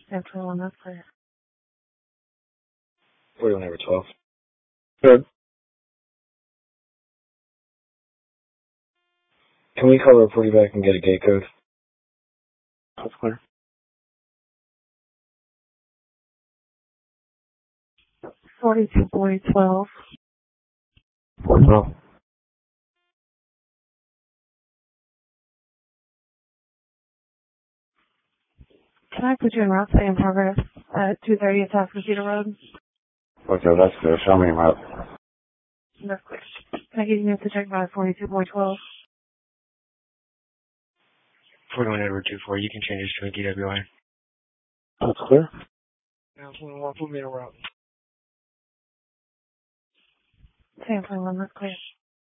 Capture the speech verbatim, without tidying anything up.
San twenty-one, that's clear. forty-one over twelve. Good. Can we call our forty back and get a gate code? That's clear. forty-two point twelve. forty twelve. Can I put you in route stay in progress at two thirty at Tascasita Road? Okay, that's clear. Show me him out. That's clear. Can I get you to check by forty-two point twelve? forty-one over two four. You can change this to a D W I. That's clear. Now, put me in a route. San twenty-one, that's clear.